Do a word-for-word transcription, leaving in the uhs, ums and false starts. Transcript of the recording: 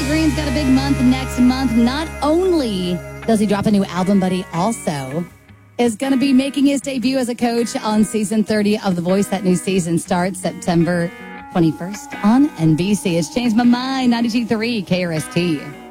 Green's got a big month next month. Not only does he drop a new album, but he also is going to be making his debut as a coach on season thirty of The Voice. That new season starts September twenty-first on N B C. It's Changed My Mind, ninety-two point three K R S T.